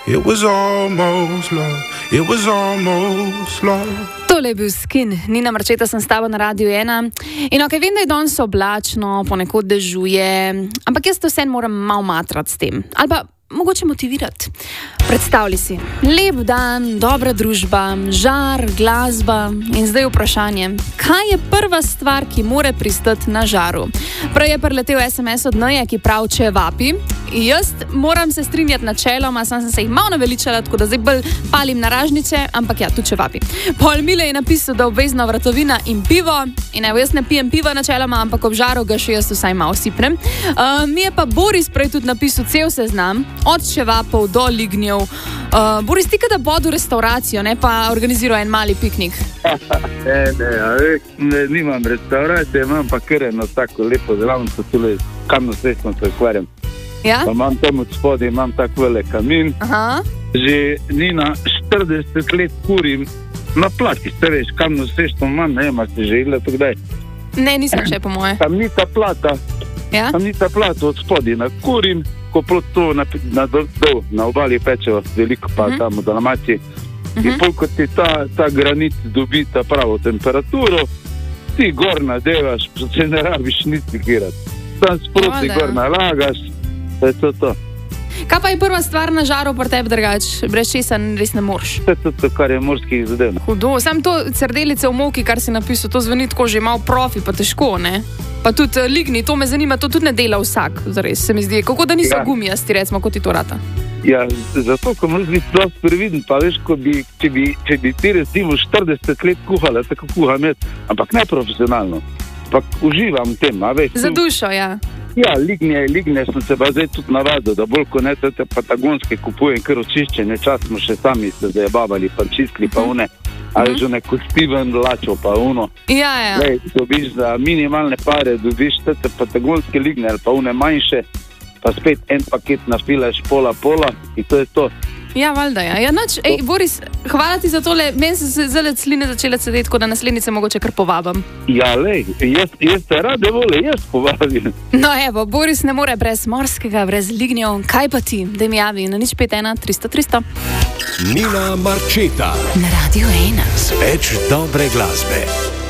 It was almost love. It was almost love. Tole je bil Skin, Nina Marčeta, sem s tabo na Radiu 1. In ok, vem, da je danes oblačno, ponekod dežuje, ampak jaz to vse moram malo matrati s tem. Ali pa mogoče motivirati. Predstavljaj si, lep dan, dobra družba, žar, glasba in zdaj vprašanje, kaj je prva stvar, ki more pristati na žaru? Prej je priletel SMS od Neje, ki pravi, če vapi. Jaz moram se strinjati načeloma, sem se jih malo naveličala, tako da zdaj bolj palim na ražnice, ampak ja, tudi če vapi. Pol Mile je napisal, da obvezna vratovina in pivo. In evo, jaz ne pijem piva načeloma, ampak ob žaru ga še jaz vsaj malo sipnem. Mi je pa Boris prej tudi napisal cel seznam, od čevapov do lignjev. Boris, ti kada bodu restauracijo, ne pa organiziral en mali piknik. Ne, nimam restauracije, imam pa kar eno tako lepo delavnico, tudi kamno sredstvo se ukvarjam. Ja? Pa imam tam od spodaj, imam tako velik kamin. Aha. Že Nina 40 let kurim na plati, se veš, kamno sredstvo imam, ne vem, si že jedla to kdaj. Ne, nisem še po moje. Tam ni ta plata, Ja? tam ni ta plata od spodaj, nakurim, ko plot to na obali pečejo, veliko pa tam v Dalmaciji. In pol, ko ti ta granit dobi ta pravo temperaturo, ti gor nadevaš, se ne rabiš nič sikirati. Tam sproti Valjda. gor nalagaš, to je to. Kaj pa je prva stvar na žaru pri tebi drugač? Brez česa res ne moreš. To je to, kar je morskih zadev. Hudo. Sam to srdelice v moki, kar si napisal, to zveni tako že malo profi, pa težko, ne? Pa tudi ligni, to me zanima, to tudi ne dela vsak, zares se mi zdi. Kako da niso gumijasti, recimo, kot ti to rata. Ja, zato, ko moraš biti dosti previden, pa veš, če bi ti recimo 40 let kuhala, tako kuham jaz, ampak ne profesionalno. Ampak uživam v tem, a veš. Za dušo, ja. Ja, lignje sem se pa zdaj tudi navadil, da bolj ko ne te patagonske kupujem, ker očiščenje, čas smo še sami se zajebavali, pa čistili pa une, ali že neko Steven lačo pa uno. Ja. Lej, dobiš za minimalne pare, dobiš te patagonske lignje ali pa une manjše, pa spet en paket nafilaš pola in to je to. Ja, valjda, ja. Ja, nač, Boris, hvala ti za tole. Meni so se zelo sline začele sedeti, tako da naslednjice mogoče kar povabim. Ja, lej, jaz te rade vole, jaz povabim. No, evo, Boris ne more brez morskega, brez lignjev. Kaj pa ti? Daj mi javi na 051 300 300. Nina Marčeta Na Radiu 1. z več dobre glasbe.